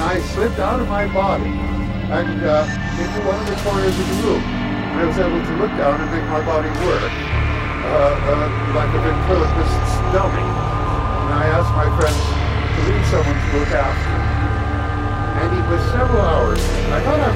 I slipped out of my body and into one of the corners of the room. And I was able to look down and make my body work like a ventriloquist's dummy. And I asked my friends to leave someone to look after me. And it was several hours. I thought I